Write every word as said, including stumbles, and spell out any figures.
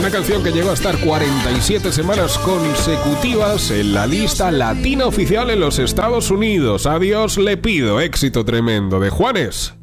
Una canción que llegó a estar cuarenta y siete semanas consecutivas en la lista latina oficial en los Estados Unidos. A Dios le pido, éxito tremendo de Juanes.